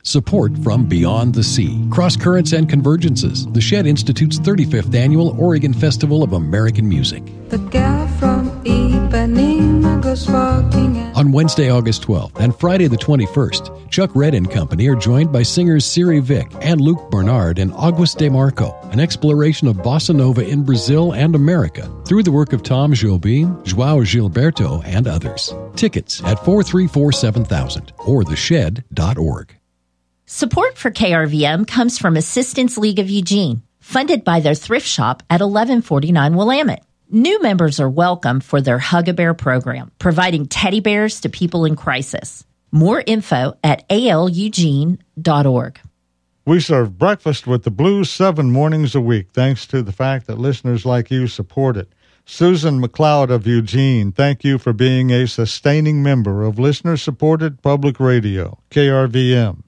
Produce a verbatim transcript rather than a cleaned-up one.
Support from Beyond the Sea, Cross Currents and Convergences, the Shed Institute's thirty-fifth Annual Oregon Festival of American Music. The girl from Ipanema goes walking. On Wednesday, August twelfth and Friday the twenty-first, Chuck Red and Company are joined by singers Siri Vick and Luke Bernard and August DeMarco, an exploration of bossa nova in Brazil and America through the work of Tom Jobim, João Gilberto, and others. Tickets at four three four seven thousand or the shed dot org. Support for K R V M comes from Assistance League of Eugene, funded by their thrift shop at eleven forty-nine Willamette. New members are welcome for their Hug-A-Bear program, providing teddy bears to people in crisis. More info at A L Eugene dot org. We serve breakfast with the Blues seven mornings a week, thanks to the fact that listeners like you support it. Susan McLeod of Eugene, thank you for being a sustaining member of listener-supported public radio, K R V M.